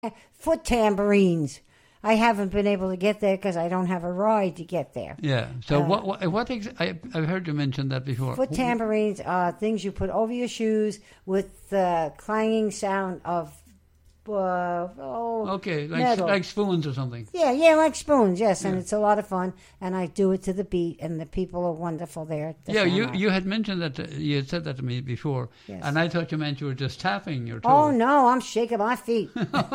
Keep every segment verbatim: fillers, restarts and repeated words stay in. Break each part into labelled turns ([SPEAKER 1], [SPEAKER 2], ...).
[SPEAKER 1] Foot tambourines. I haven't been able to get there because I don't have a ride to get there.
[SPEAKER 2] Yeah. So
[SPEAKER 1] Uh,
[SPEAKER 2] what? What? what ex- I, I've heard you mention that before.
[SPEAKER 1] Foot tambourines are things you put over your shoes with the clanging sound of uh, oh,
[SPEAKER 2] Okay, like
[SPEAKER 1] metal.
[SPEAKER 2] like spoons or something.
[SPEAKER 1] Yeah, yeah, like spoons, yes, and
[SPEAKER 2] Yeah.
[SPEAKER 1] it's a lot of fun. And I do it to the beat, and the people are wonderful there. The
[SPEAKER 2] Yeah, you
[SPEAKER 1] fan
[SPEAKER 2] you had mentioned that uh, you had said that to me before,
[SPEAKER 1] Yes.
[SPEAKER 2] and I thought you meant you were just tapping your toes.
[SPEAKER 1] Oh no, I'm shaking my feet,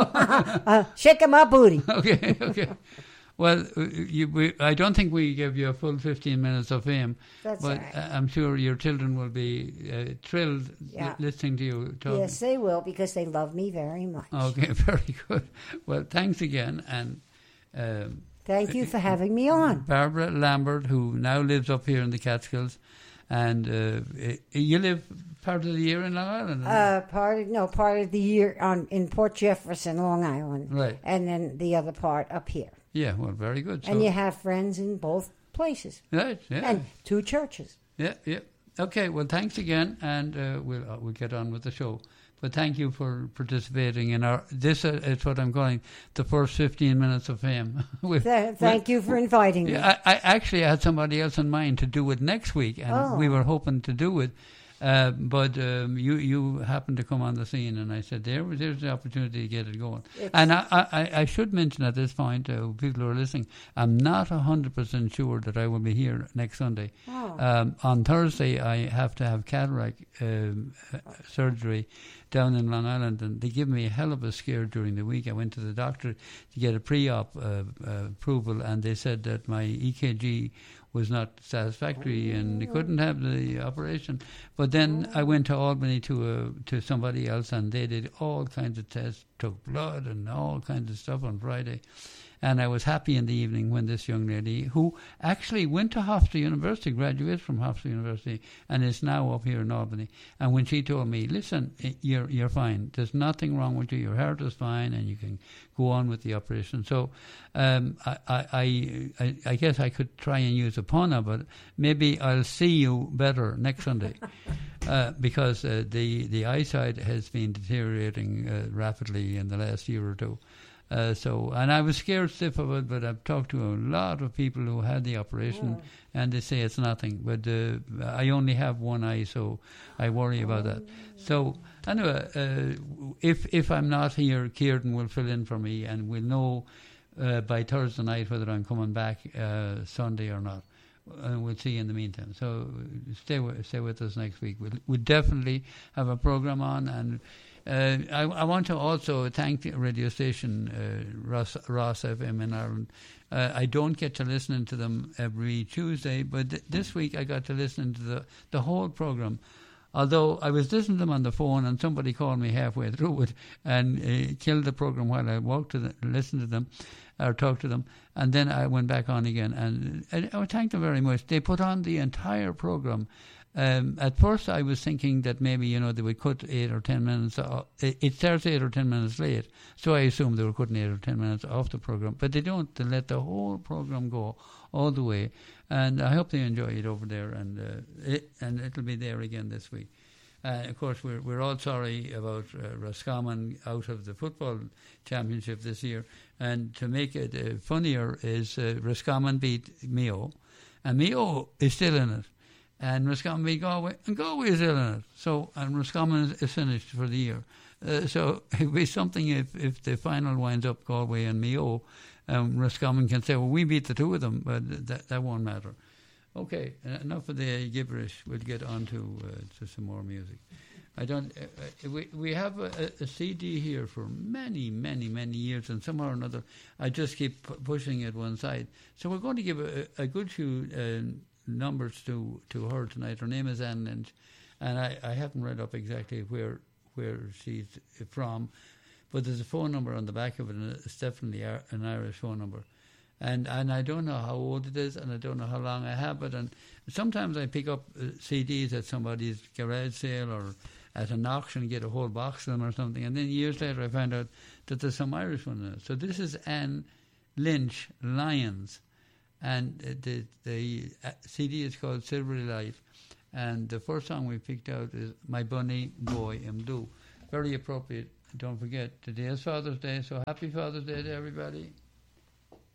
[SPEAKER 1] uh, shaking my booty.
[SPEAKER 2] Okay, okay. Well, uh, you, we, I don't think we gave you a full fifteen minutes of fame,
[SPEAKER 1] That's
[SPEAKER 2] but
[SPEAKER 1] all right.
[SPEAKER 2] uh, I'm sure your children will be uh, thrilled
[SPEAKER 1] Yeah.
[SPEAKER 2] li- listening to you talk.
[SPEAKER 1] Yes, they will because they love me very much.
[SPEAKER 2] Okay, very good. Well, thanks again, and um,
[SPEAKER 1] Thank you for having me on.
[SPEAKER 2] Barbara Lambert, who now lives up here in the Catskills, and uh, i- you live part of the year in Long Island, isn't it?
[SPEAKER 1] Uh, part of, no part of the year on in Port Jefferson, Long Island,
[SPEAKER 2] Right.
[SPEAKER 1] and then the other part up here.
[SPEAKER 2] Yeah, well, very good. So,
[SPEAKER 1] And you have friends in both places
[SPEAKER 2] right, yeah,
[SPEAKER 1] and two churches.
[SPEAKER 2] yeah, yeah. Okay, well, thanks again, and uh, we'll uh, we'll get on with the show. But thank you for participating in our. This uh, is what I'm calling the first fifteen minutes of fame. With-
[SPEAKER 1] Th- thank you for inviting me.
[SPEAKER 2] Yeah, I, I actually had somebody else in mind to do it next week, and
[SPEAKER 1] Oh.
[SPEAKER 2] we were hoping to do it. Uh, but um, you you happened to come on the scene, and I said, there, there's the opportunity to get it going.
[SPEAKER 1] It's-
[SPEAKER 2] And I, I, I should mention at this point, uh, people who are listening, I'm not one hundred percent sure that I will be here next Sunday.
[SPEAKER 1] Oh.
[SPEAKER 2] Um, on Thursday, I have to have cataract um, uh, surgery down in Long Island, and they give me a hell of a scare during the week. I went to the doctor to get a pre-op uh, uh, approval, and they said that my E K G was not satisfactory, and they couldn't have the operation. But then I went to Albany to uh, to somebody else, and they did all kinds of tests, took blood and all kinds of stuff on Friday. And I was happy in the evening when this young lady, who actually went to Hofstra University, graduated from Hofstra University, and is now up here in Albany. And when she told me, listen, you're you're fine. There's nothing wrong with you. Your heart is fine, and you can go on with the operation. So um, I, I, I, I guess I could try and use a punna, but maybe I'll see you better next Sunday. Uh, because uh, the, the eyesight has been deteriorating uh, rapidly in the last year or two. Uh, so, and I was scared stiff of it, but I've talked to a lot of people who had the operation,
[SPEAKER 1] Oh.
[SPEAKER 2] and they say it's nothing. But uh, I only have one eye, so I worry about that. So, anyway, uh, if if I'm not here, Kieran will fill in for me, and we'll know uh, by Thursday night whether I'm coming back uh, Sunday or not. And we'll see you in the meantime. So stay with, stay with us next week. We'll, we'll definitely have a program on, and uh, I, I want to also thank the radio station uh, Ross, Ross F M in Ireland. Uh, I don't get to listen to them every Tuesday, but th- this week I got to listen to the, the whole program. Although I was listening to them on the phone, and somebody called me halfway through it and uh, killed the program while I walked to the, listen to them or talk to them, and then I went back on again. And I, I thank them very much. They put on the entire program. Um, at first, I was thinking that maybe you know they would cut eight or ten minutes. Off. It, it starts eight or ten minutes late, so I assumed they were cutting eight or ten minutes off the program. But they don't. They let the whole program go all the way, and I hope they enjoy it over there. And uh, it, and it'll be there again this week. Uh, of course, we're we're all sorry about uh, Roscommon out of the football championship this year. And to make it uh, funnier is uh, Roscommon beat Mayo, and Mayo is still in it. And Roscommon beat Galway, and Galway is still in it. So, and Roscommon is, is finished for the year. Uh, so it would be something if, if the final winds up Galway and Mayo, um, Roscommon can say, well, we beat the two of them, but that, that won't matter. Okay, enough of the gibberish. We'll get on to, uh, to some more music. I don't. Uh, we we have a, a C D here for many, many, many years, and somehow or another, I just keep p- pushing it one side. So we're going to give a, a good few uh, numbers to, to her tonight. Her name is Anne Lynch, and I, I haven't read up exactly where where she's from, but there's a phone number on the back of it, and it's definitely an Irish phone number. And and I don't know how old it is, and I don't know how long I have it. And sometimes I pick up uh, C Ds at somebody's garage sale or at an auction, get a whole box of them or something. And then years later I found out that there's some Irish one in it. So this is Anne Lynch Lyons. And uh, the, the uh, C D is called Silvery Light. And the first song we picked out is My Bunny Boy Am Do. Very appropriate don't forget, today is Father's Day, so happy Father's Day to everybody.